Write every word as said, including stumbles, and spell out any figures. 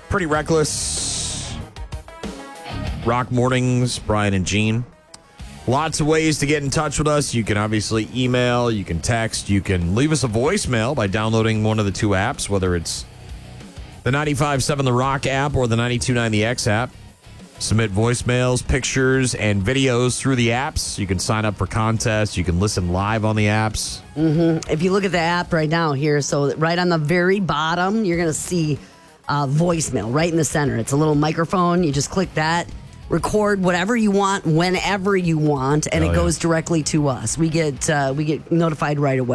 Pretty Reckless. Rock Mornings, Brian and Gene. Lots of ways to get in touch with us. You can obviously email, you can text, you can leave us a voicemail by downloading one of the two apps, whether it's the ninety-five point seven The Rock app or the ninety-two point nine The X app. Submit voicemails, pictures, and videos through the apps. You can sign up for contests. You can listen live on the apps. Mm-hmm. If you look at the app right now here, so right on the very bottom, you're going to see uh, voicemail right in the center. It's a little microphone. You just click that, record whatever you want, whenever you want, and Oh, it yeah. goes directly to us. We get uh, we get notified right away.